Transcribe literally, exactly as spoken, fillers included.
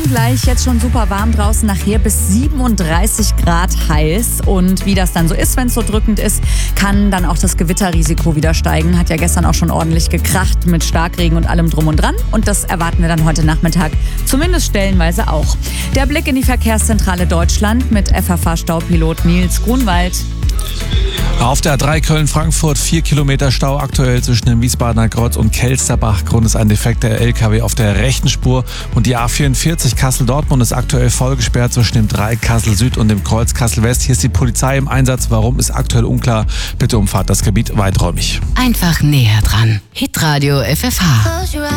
gleich jetzt schon super warm draußen, nachher bis siebenunddreißig Grad heiß. Und wie das dann so ist, wenn es so drückend ist, kann dann auch das Gewitterrisiko wieder steigen. Hat ja gestern auch schon ordentlich gekracht mit Starkregen und allem drum und dran. Und das erwarten wir dann heute Nachmittag zumindest stellenweise auch. Der Blick in die Verkehrszentrale Deutschland mit F H V-Staupilot Nils Grunwald. Auf der A drei Köln-Frankfurt vier Kilometer Stau aktuell zwischen dem Wiesbadener Kreuz und Kelsterbach. Grund ist ein defekter L K W auf der rechten Spur. Und die A vierundvierzig Kassel-Dortmund ist aktuell voll gesperrt zwischen dem drei Kassel Süd und dem Kreuz Kassel West. Hier ist die Polizei im Einsatz. Warum, ist aktuell unklar. Bitte umfahrt das Gebiet weiträumig. Einfach näher dran. Hitradio F F H.